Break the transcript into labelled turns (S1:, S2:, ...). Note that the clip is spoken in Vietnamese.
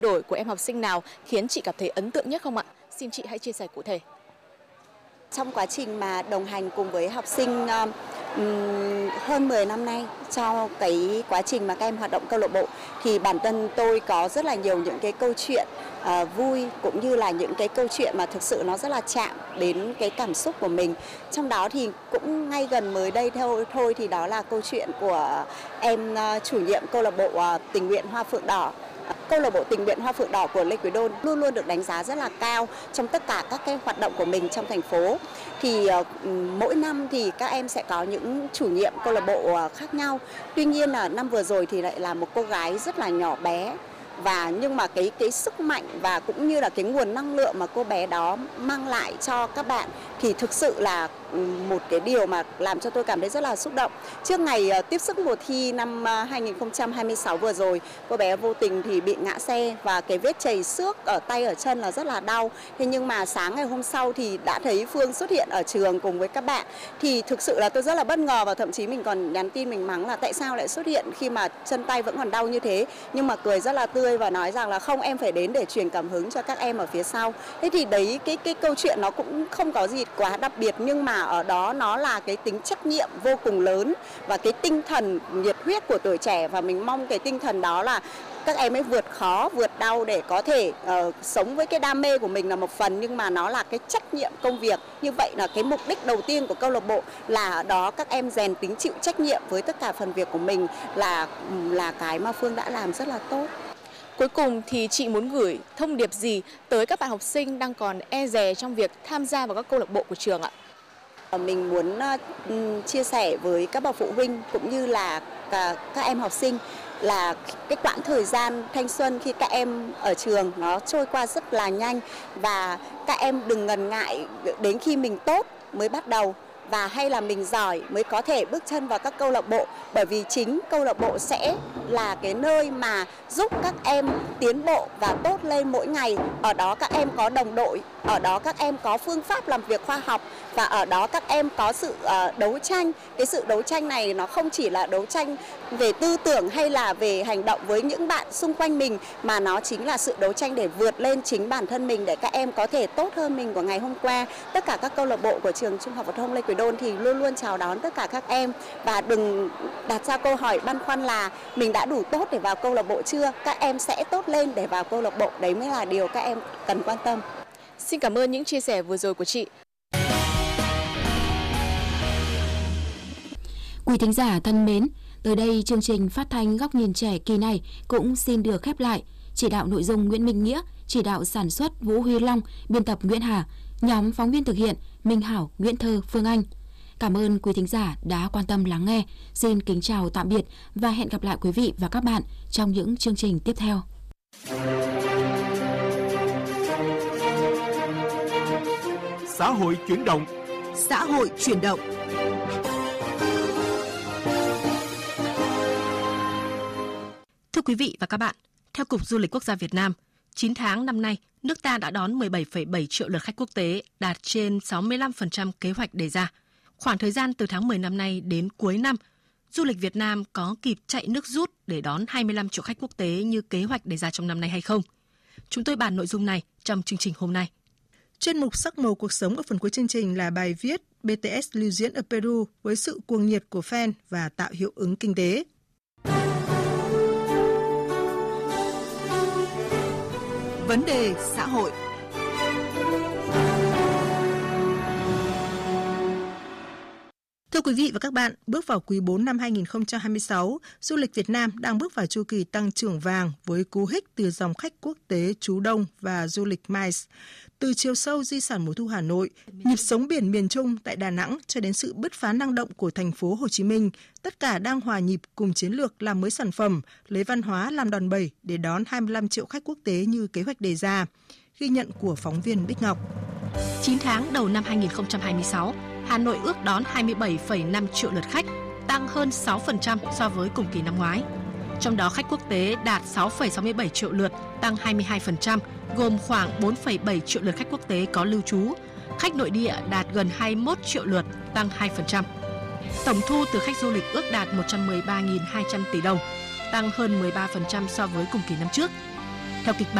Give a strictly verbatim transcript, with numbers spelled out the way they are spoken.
S1: Đổi của em học sinh nào khiến chị cảm thấy ấn tượng nhất không ạ? Xin chị hãy chia sẻ cụ thể.
S2: Trong quá trình mà đồng hành cùng với học sinh um, hơn mười năm nay, cho cái quá trình mà các em hoạt động câu lạc bộ, thì bản thân tôi có rất là nhiều những cái câu chuyện uh, vui, cũng như là những cái câu chuyện mà thực sự nó rất là chạm đến cái cảm xúc của mình. Trong đó thì cũng ngay gần mới đây thôi, thôi thì đó là câu chuyện của em uh, chủ nhiệm câu lạc bộ uh, tình nguyện Hoa Phượng Đỏ. Câu lạc bộ tình nguyện Hoa Phượng Đỏ của Lê Quý Đôn luôn luôn được đánh giá rất là cao trong tất cả các cái hoạt động của mình trong thành phố. Thì uh, mỗi năm thì các em sẽ có những chủ nhiệm câu lạc bộ uh, khác nhau. Tuy nhiên là năm vừa rồi thì lại là một cô gái rất là nhỏ bé, và nhưng mà cái cái sức mạnh và cũng như là cái nguồn năng lượng mà cô bé đó mang lại cho các bạn thì thực sự là một cái điều mà làm cho tôi cảm thấy rất là xúc động. Trước ngày uh, tiếp sức mùa thi năm uh, hai nghìn không trăm hai mươi sáu vừa rồi, cô bé vô tình thì bị ngã xe và cái vết chảy xước ở tay ở chân là rất là đau. Thế nhưng mà sáng ngày hôm sau thì đã thấy Phương xuất hiện ở trường cùng với các bạn, thì thực sự là tôi rất là bất ngờ, và thậm chí mình còn nhắn tin mình mắng là tại sao lại xuất hiện khi mà chân tay vẫn còn đau như thế, nhưng mà cười rất là tươi và nói rằng là không, em phải đến để truyền cảm hứng cho các em ở phía sau. Thế thì đấy, cái cái câu chuyện nó cũng không có gì quá đặc biệt, nhưng mà ở đó nó là cái tính trách nhiệm vô cùng lớn và cái tinh thần nhiệt huyết của tuổi trẻ, và mình mong cái tinh thần đó là các em ấy vượt khó, vượt đau để có thể uh, sống với cái đam mê của mình là một phần, nhưng mà nó là cái trách nhiệm công việc. Như vậy là cái mục đích đầu tiên của câu lạc bộ là ở đó các em rèn tính chịu trách nhiệm với tất cả phần việc của mình, là là cái mà Phương đã làm rất là tốt.
S1: Cuối cùng thì chị muốn gửi thông điệp gì tới các bạn học sinh đang còn e dè trong việc tham gia vào các câu lạc bộ của trường ạ?
S2: Mình muốn uh, chia sẻ với các bậc phụ huynh cũng như là uh, các em học sinh là cái quãng thời gian thanh xuân khi các em ở trường nó trôi qua rất là nhanh, và các em đừng ngần ngại đến khi mình tốt mới bắt đầu, và hay là mình giỏi mới có thể bước chân vào các câu lạc bộ, bởi vì chính câu lạc bộ sẽ là cái nơi mà giúp các em tiến bộ và tốt lên mỗi ngày. Ở đó các em có đồng đội, ở đó các em có phương pháp làm việc khoa học, và ở đó các em có sự uh, đấu tranh. Cái sự đấu tranh này nó không chỉ là đấu tranh về tư tưởng hay là về hành động với những bạn xung quanh mình, mà nó chính là sự đấu tranh để vượt lên chính bản thân mình, để các em có thể tốt hơn mình của ngày hôm qua. Tất cả các câu lạc bộ của trường Trung học phổ thông Lê Quý Đôn thì luôn luôn chào đón tất cả các em, và đừng đặt ra câu hỏi băn khoăn là mình đã đủ tốt để vào câu lạc bộ chưa. Các em sẽ tốt lên để vào câu lạc bộ, đấy mới là điều các em cần quan tâm.
S1: Xin cảm ơn những chia sẻ vừa rồi của chị.
S3: Quý thính giả thân mến, tới đây chương trình phát thanh Góc nhìn trẻ kỳ này cũng xin được khép lại. Chỉ đạo nội dung Nguyễn Minh Nghĩa, chỉ đạo sản xuất Vũ Huy Long, biên tập Nguyễn Hà, nhóm phóng viên thực hiện Minh Hảo, Nguyễn Thơ, Phương Anh. Cảm ơn quý thính giả đã quan tâm lắng nghe. Xin kính chào tạm biệt và hẹn gặp lại quý vị và các bạn trong những chương trình tiếp theo.
S4: Xã hội chuyển động.
S5: Xã hội chuyển động. Thưa quý vị và các bạn, theo Cục Du lịch Quốc gia Việt Nam, chín tháng năm nay, nước ta đã đón mười bảy phẩy bảy triệu lượt khách quốc tế, đạt trên sáu mươi lăm phần trăm kế hoạch đề ra. Khoảng thời gian từ tháng mười năm nay đến cuối năm, du lịch Việt Nam có kịp chạy nước rút để đón hai mươi lăm triệu khách quốc tế như kế hoạch đề ra trong năm nay hay không? Chúng tôi bàn nội dung này trong chương trình hôm nay.
S6: Chuyên mục Sắc màu cuộc sống ở phần cuối chương trình là bài viết bê tê ét lưu diễn ở Peru với sự cuồng nhiệt của fan và tạo hiệu ứng kinh tế.
S5: Vấn đề xã hội.
S6: Thưa quý vị và các bạn, bước vào quý bốn năm hai nghìn không trăm hai mươi sáu, du lịch Việt Nam đang bước vào chu kỳ tăng trưởng vàng với cú hích từ dòng khách quốc tế trú đông và du lịch MICE. Từ chiều sâu di sản mùa thu Hà Nội, nhịp sống biển miền Trung tại Đà Nẵng cho đến sự bứt phá năng động của thành phố Hồ Chí Minh, tất cả đang hòa nhịp cùng chiến lược làm mới sản phẩm, lấy văn hóa làm đòn bẩy để đón hai mươi lăm triệu khách quốc tế như kế hoạch đề ra. Ghi nhận của phóng viên Bích Ngọc.
S5: chín tháng đầu năm hai nghìn không trăm hai mươi sáu, Hà Nội ước đón hai mươi bảy phẩy năm triệu lượt khách, tăng hơn sáu phần trăm so với cùng kỳ năm ngoái. Trong đó khách quốc tế đạt sáu phẩy sáu mươi bảy triệu lượt, tăng hai mươi hai phần trăm, gồm khoảng bốn phẩy bảy triệu lượt khách quốc tế có lưu trú. Khách nội địa đạt gần hai mươi mốt triệu lượt, tăng hai phần trăm. Tổng thu từ khách du lịch ước đạt một trăm mười ba nghìn hai trăm tỷ đồng, tăng hơn mười ba phần trăm so với cùng kỳ năm trước. Theo kịch bản